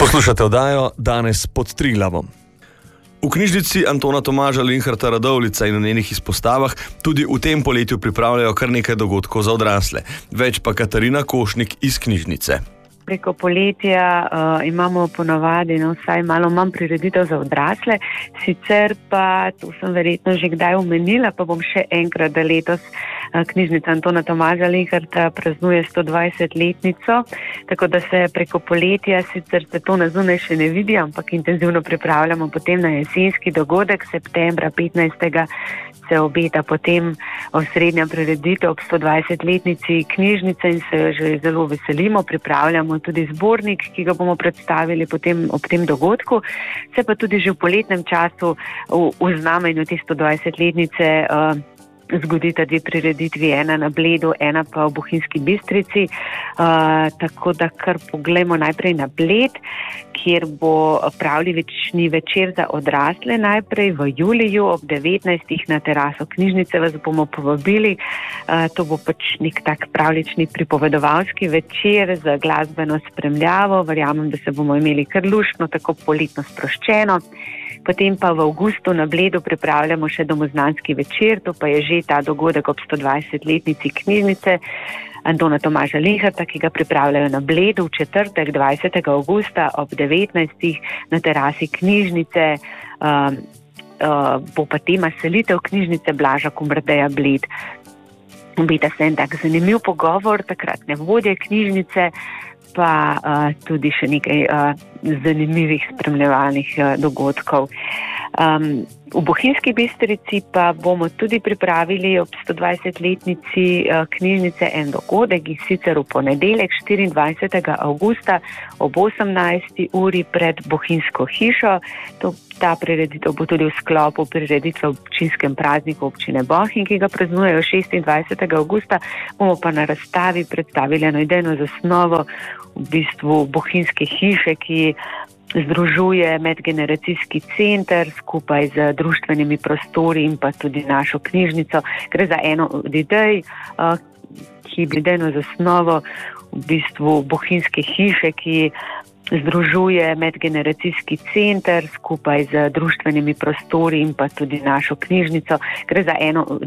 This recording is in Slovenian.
Poslušate oddajo Danes pod Triglavom. V knjižnici Antona Tomaža Linharta Radovljica in v njenih izpostavah tudi v tem poletju pripravljajo kar nekaj dogodkov za odrasle. Več pa Katarina Košnik iz knjižnice. Preko poletja imamo ponavadi vsaj malo manj prireditev za odrasle, sicer pa, to sem verjetno že kdaj omenila, pa bom še enkrat, da letos knjižnica Antona Tomaža Linharta praznuje 120-letnico, tako da se preko poletja, sicer se to na zunaj še ne vidi, ampak intenzivno pripravljamo potem na jesenski dogodek, septembra 15. se obeta potem osrednja prireditev ob 120-letnici knjižnice in se že zelo veselimo, pripravljamo tudi zbornik, ki ga bomo predstavili potem ob tem dogodku. Se pa tudi že v poletnem času v znamenju te 120-letnice zgodita dve prireditvi, ena na Bledu, ena pa v Bohinjski Bistrici, tako da kar poglejmo najprej na Bled, kjer bo pravljični večer za odrasle najprej v juliju ob 19. na teraso knjižnice vas bomo povabili. To bo pač nek tak pravljični pripovedovalski večer z glasbeno spremljavo, verjamem, da se bomo imeli kar luštno, tako poletno sproščeno. Potem pa v avgustu na Bledu pripravljamo še domoznanski večer, to pa je že ta dogodek ob 120-letnici knjižnice Antona Tomaža Linharta, ki ga pripravljajo na Bledu v četrtek 20. avgusta ob 19. na terasi knjižnice. Bo pa tema selitev knjižnice Blaža Komrdeja Bled. Obeta se en tak zanimiv pogovor, takratne vodje knjižnice, pa tudi še nekaj zanimivih spremljevalnih dogodkov. V Bohinjski Bistrici pa bomo tudi pripravili ob 120-letnici knjižnice en dogodek, in sicer v ponedeljek 24. avgusta ob 18. uri pred Bohinjsko hišo. Ta prireditev bo tudi v sklopu prireditve v občinskem prazniku občine Bohinj, ki ga praznujejo 26. avgusta. Bomo pa na razstavi predstavili eno idejno zasnovo v bistvu Bohinjske hiše, ki združuje medgeneracijski center skupaj z društvenimi prostori in pa tudi našo knjižnico. Gre za eno od idej, ki bi idejno zasnovo v bistvu Bohinjske hiše, ki združuje medgeneracijski center skupaj z društvenimi prostori in pa tudi našo knjižnico. Gre za eno